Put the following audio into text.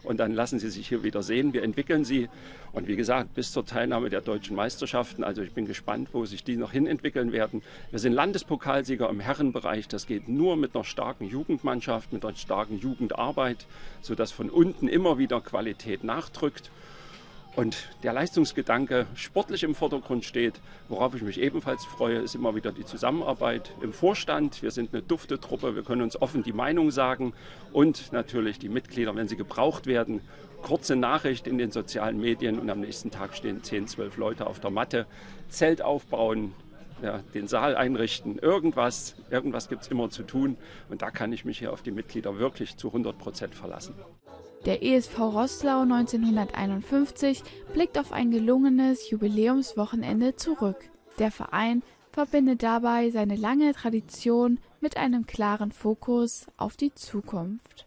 und dann lassen sie sich hier wieder sehen. Wir entwickeln sie und wie gesagt, bis zur Teilnahme der deutschen Meisterschaften. Also ich bin gespannt, wo sich die noch hin entwickeln werden. Wir sind Landespokalsieger im Herrenbereich. Das geht nur mit einer starken Jugendmannschaft, mit einer starken Jugendarbeit, sodass von unten immer wieder Qualität nachdrückt. Und der Leistungsgedanke sportlich im Vordergrund steht. Worauf ich mich ebenfalls freue, ist immer wieder die Zusammenarbeit im Vorstand. Wir sind eine dufte Truppe, wir können uns offen die Meinung sagen. Und natürlich die Mitglieder, wenn sie gebraucht werden. Kurze Nachricht in den sozialen Medien und am nächsten Tag stehen 10, 12 Leute auf der Matte. Zelt aufbauen, ja, den Saal einrichten, irgendwas gibt es immer zu tun. Und da kann ich mich hier auf die Mitglieder wirklich zu 100% verlassen. Der ESV Roßlau 1951 blickt auf ein gelungenes Jubiläumswochenende zurück. Der Verein verbindet dabei seine lange Tradition mit einem klaren Fokus auf die Zukunft.